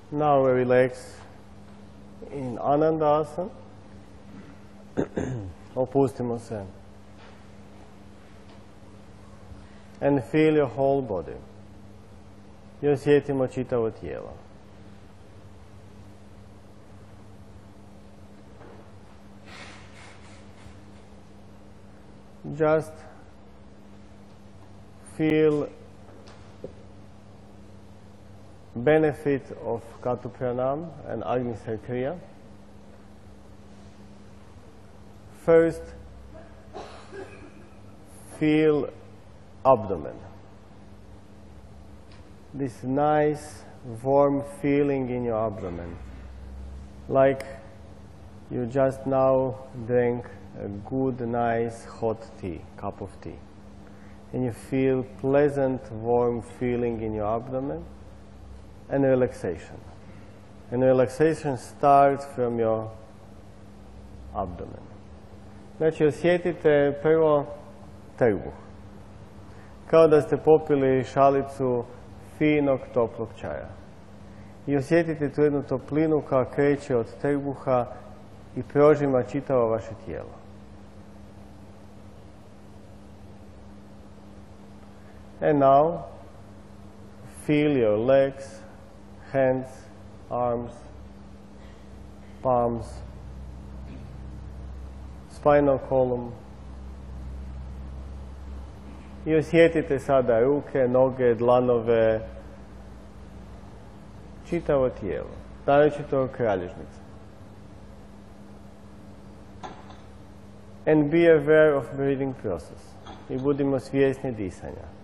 Now we relax in Anandasana. Opustimo se. And feel your whole body. I osjetimo čitavo tijelo. Just feel benefit of Katu Pranam and Agnisar Kriya. First, feel abdomen. This nice, warm feeling in your abdomen. Like you just now drank a good, nice, hot tea, cup of tea. And you feel pleasant, warm feeling in your abdomen and relaxation. And relaxation starts from your abdomen. Znači, osjetite prvo trbuh. Kao da ste popili šalicu finog, toplog čaja. I osjetite tu jednu toplinu koja kreće od trbuha i prožima čitavo vaše tijelo. And now, feel your legs, hands, arms, palms, spinal column. I osjetite sada ruke, noge, dlanove, čitavo tijelo, naročito kralježnicu. And be aware of breathing process. I budimo svjesni disanja.